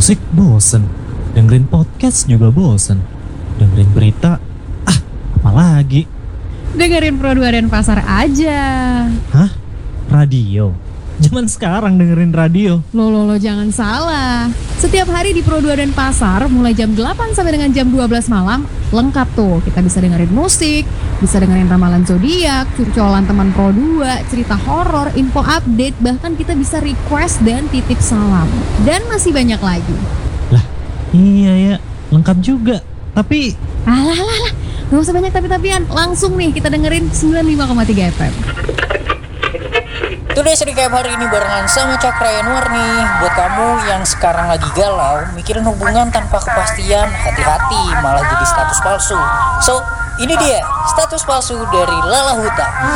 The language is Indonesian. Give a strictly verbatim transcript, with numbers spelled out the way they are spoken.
musik bosen, dengerin podcast juga bosen, dengerin berita, ah apalagi. Dengerin Pro dua Denpasar aja. Hah? Radio? Zaman sekarang dengerin radio. Loh, loh, loh, jangan salah. Setiap hari di Pro dua Denpasar, mulai jam delapan sampai dengan jam dua belas malam, lengkap tuh. Kita bisa dengerin musik, bisa dengerin ramalan zodiak, curcolan teman Pro dua, cerita horor, info update, bahkan kita bisa request dan titip salam. Dan masih banyak lagi. Lah, iya ya, lengkap juga. Tapi Alah, alah, alah. Gak usah banyak tapi-tapian. Langsung nih kita dengerin sembilan puluh lima koma tiga F M. Today Recap hari ini barengan sama Cakra Yanuar nih. Buat kamu yang sekarang lagi galau, mikirin hubungan tanpa kepastian, hati-hati malah jadi status palsu. So, ini dia status palsu dari Lala Huta.